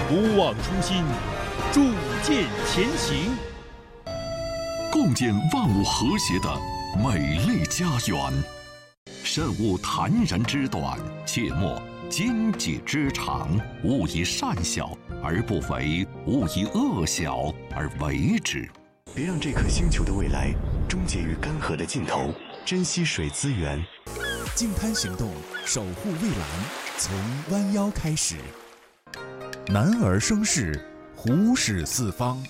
不忘初心，铸剑前行， 共建万物和谐的美丽家园。慎勿谗人之短，切莫奸己之长。勿以善小而不为，勿以恶小而为之。 别让这颗星球的未来终结于干涸的尽头，珍惜水资源。 净滩行动，守护蔚蓝，从弯腰开始。男儿生事，虎视四方。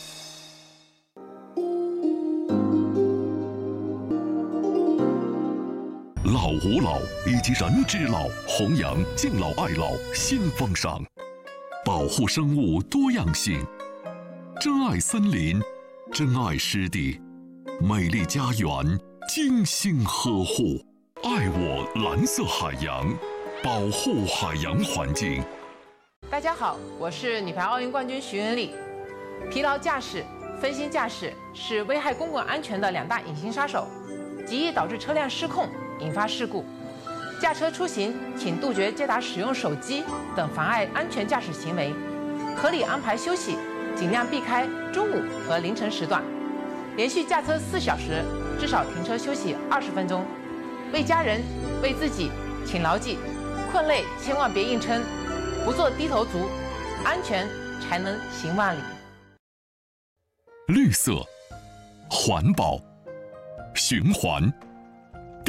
老吾老以及人之老，弘扬敬老爱老新风尚，保护生物多样性，珍爱森林，珍爱湿地，美丽家园精心呵护，爱我蓝色海洋，保护海洋环境。 大家好，我是女排奥运冠军徐文丽。疲劳驾驶、分心驾驶是危害公共安全的2大隐形杀手，极易导致车辆失控，引发事故。驾车出行，请杜绝接打使用手机等妨碍安全驾驶行为，合理安排休息，尽量避开中午和凌晨时段。连续驾车4小时，至少停车休息20分钟。为家人、为自己，请牢记：困累千万别硬撑，不做低头族，安全才能行万里。 绿色、环保、循环。